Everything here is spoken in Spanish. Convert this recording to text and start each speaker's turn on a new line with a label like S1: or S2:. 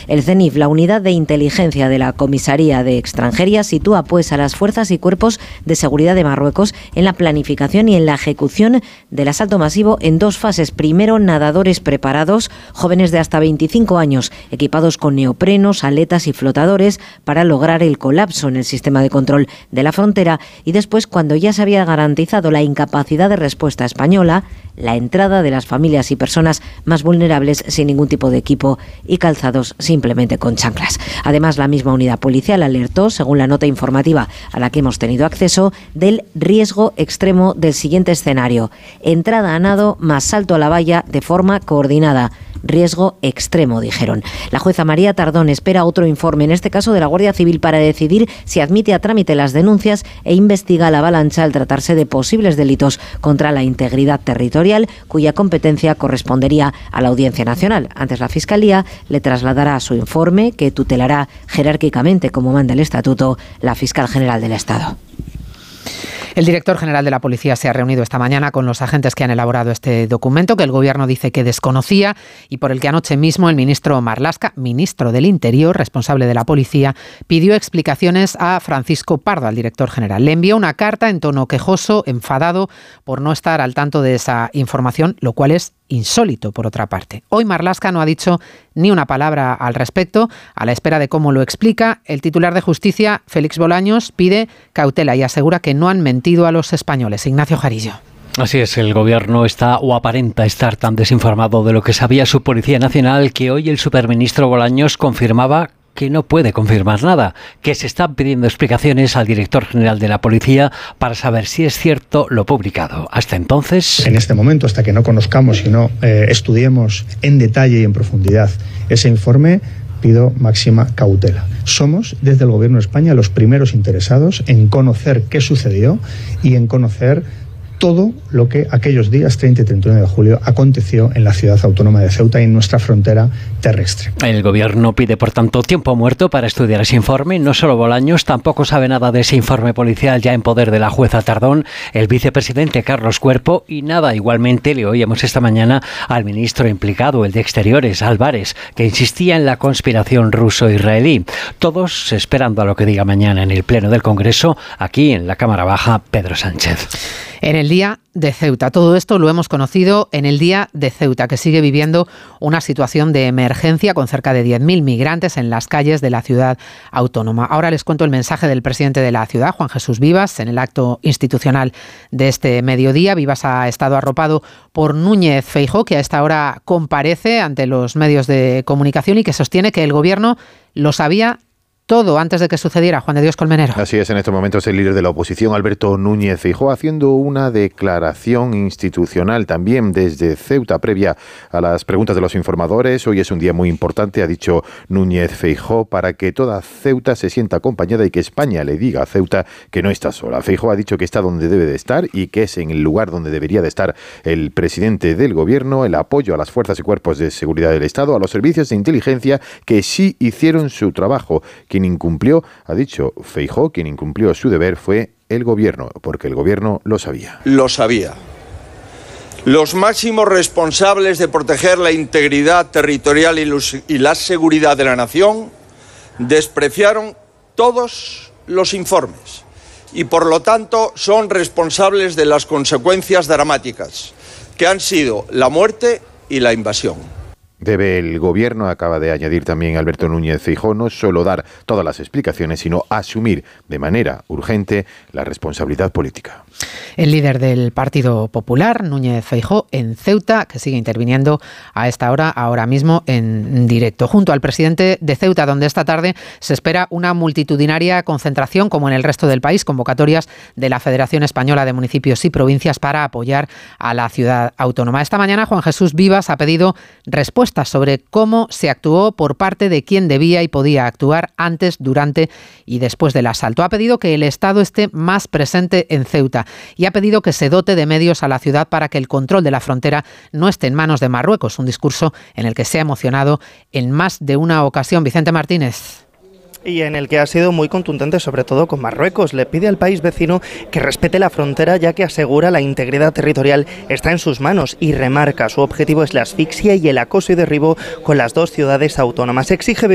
S1: El CENIF, la unidad de inteligencia de la Comisaría de Extranjería, sitúa pues a las fuerzas y cuerpos de seguridad de Marruecos en la planificación y en la ejecución del asalto masivo en dos fases. Primero, nadadores preparados, jóvenes de hasta 25 años, equipados con neoprenos, aletas y flotadores para lograr el colapso en el sistema de control de la frontera, y después, cuando ya se había garantizado la incapacidad de respuesta española, la entrada de las familias y personas más vulnerables sin ningún tipo de equipo y calzados, simplemente con chanclas. Además, la misma unidad policial alertó, según la nota informativa a la que hemos tenido acceso, del riesgo extremo del siguiente escenario: entrada a nado más salto a la valla de forma coordinada. Riesgo extremo, dijeron. La jueza María Tardón espera otro informe, en este caso de la Guardia Civil, para decidir si admite a trámite las denuncias e investiga la avalancha al tratarse de posibles delitos contra la integridad territorial, cuya competencia correspondería a la Audiencia Nacional. Antes, la Fiscalía le trasladará su informe, que tutelará jerárquicamente, como manda el Estatuto, la Fiscal General del Estado.
S2: El director general de la Policía se ha reunido esta mañana con los agentes que han elaborado este documento, que el Gobierno dice que desconocía y por el que anoche mismo el ministro Marlaska, ministro del Interior, responsable de la Policía, pidió explicaciones a Francisco Pardo, al director general. Le envió una carta en tono quejoso, enfadado por no estar al tanto de esa información, lo cual es insólito, por otra parte. Hoy Marlaska no ha dicho ni una palabra al respecto. A la espera de cómo lo explica, el titular de Justicia, Félix Bolaños, pide cautela y asegura que no han mentido a los españoles. Ignacio Jarillo.
S3: Así es, el Gobierno está o aparenta estar tan desinformado de lo que sabía su Policía Nacional que hoy el superministro Bolaños confirmaba que no puede confirmar nada, que se están pidiendo explicaciones al director general de la Policía para saber si es cierto lo publicado. Hasta entonces,
S4: en este momento, hasta que no conozcamos y no estudiemos en detalle y en profundidad ese informe, pido máxima cautela. Somos, desde el Gobierno de España, los primeros interesados en conocer qué sucedió y en conocer todo lo que aquellos días 30 y 31 de julio aconteció en la ciudad autónoma de Ceuta y en nuestra frontera terrestre.
S3: El Gobierno pide, por tanto, tiempo muerto para estudiar ese informe. No solo Bolaños, tampoco sabe nada de ese informe policial ya en poder de la jueza Tardón, el vicepresidente Carlos Cuerpo, y nada, igualmente le oíamos esta mañana al ministro implicado, el de Exteriores, Álvarez, que insistía en la conspiración ruso-israelí. Todos esperando a lo que diga mañana en el Pleno del Congreso, aquí en la Cámara Baja, Pedro Sánchez.
S2: En el día de Ceuta. Todo esto lo hemos conocido en el día de Ceuta, que sigue viviendo una situación de emergencia con cerca de 10.000 migrantes en las calles de la ciudad autónoma. Ahora les cuento el mensaje del presidente de la ciudad, Juan Jesús Vivas, en el acto institucional de este mediodía. Vivas ha estado arropado por Núñez Feijóo, que a esta hora comparece ante los medios de comunicación y que sostiene que el Gobierno lo sabía todo antes de que sucediera. Juan de Dios Colmenero.
S5: Así es, en estos momentos el líder de la oposición, Alberto Núñez Feijóo, haciendo una declaración institucional también desde Ceuta previa a las preguntas de los informadores. Hoy es un día muy importante, ha dicho Núñez Feijóo, para que toda Ceuta se sienta acompañada y que España le diga a Ceuta que no está sola. Feijóo ha dicho que está donde debe de estar y que es en el lugar donde debería de estar el presidente del Gobierno, el apoyo a las fuerzas y cuerpos de seguridad del Estado, a los servicios de inteligencia que sí hicieron su trabajo. Quien incumplió, ha dicho Feijóo, quien incumplió su deber fue el Gobierno, porque el Gobierno lo sabía.
S6: Lo sabía. Los máximos responsables de proteger la integridad territorial y la seguridad de la nación despreciaron todos los informes y por lo tanto son responsables de las consecuencias dramáticas que han sido la muerte y la invasión.
S5: Debe el Gobierno, acaba de añadir también Alberto Núñez Feijóo, no solo dar todas las explicaciones, sino asumir de manera urgente la responsabilidad política.
S2: El líder del Partido Popular, Núñez Feijóo, en Ceuta, que sigue interviniendo a esta hora, ahora mismo en directo, junto al presidente de Ceuta, donde esta tarde se espera una multitudinaria concentración, como en el resto del país, convocatorias de la Federación Española de Municipios y Provincias para apoyar a la ciudad autónoma. Esta mañana Juan Jesús Vivas ha pedido respuestas sobre cómo se actuó por parte de quien debía y podía actuar antes, durante y después del asalto. Ha pedido que el Estado esté más presente en Ceuta y ha pedido que se dote de medios a la ciudad para que el control de la frontera no esté en manos de Marruecos. Un discurso en el que se ha emocionado en más de una ocasión. Vicente Martínez.
S7: Y en el que ha sido muy contundente, sobre todo con Marruecos. Le pide al país vecino que respete la frontera, ya que asegura la integridad territorial está en sus manos y remarca su objetivo es la asfixia y el acoso y derribo con las dos ciudades autónomas. Exige